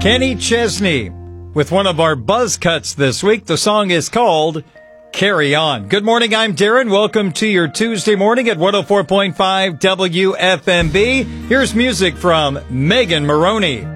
Kenny Chesney with one of our buzz cuts this week. The song is called Carry On. Good morning, I'm Darren. Welcome to your Tuesday morning at 104.5 WFMB. Here's music from Megan Maroney.